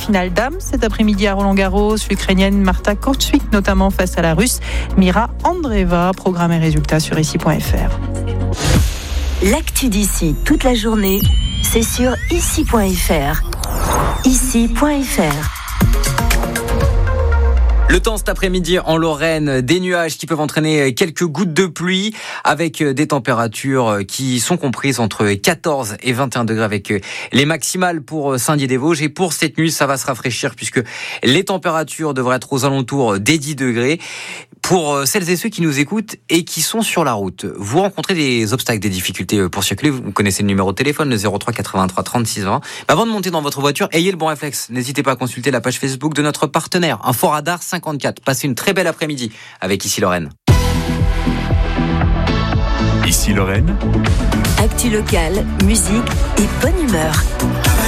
finale dames cet après-midi à Roland-Garros. L'Ukrainienne Marta Kostyuk notamment face à la Russe Mira Andreeva. Programme et résultats sur ici.fr. L'actu d'ici toute la journée, c'est sur ici.fr. Ici.fr. Le temps cet après-midi en Lorraine, des nuages qui peuvent entraîner quelques gouttes de pluie avec des températures qui sont comprises entre 14 et 21 degrés avec les maximales pour Saint-Dié-des-Vosges. Et pour cette nuit, ça va se rafraîchir puisque les températures devraient être aux alentours des 10 degrés. Pour celles et ceux qui nous écoutent et qui sont sur la route, vous rencontrez des obstacles, des difficultés pour circuler, vous connaissez le numéro de téléphone, le 03 83 36 20. Avant de monter dans votre voiture, ayez le bon réflexe. N'hésitez pas à consulter la page Facebook de notre partenaire, Inforadar 54. Passez une très belle après-midi avec Ici Lorraine. Ici Lorraine. Actu locale, musique et bonne humeur.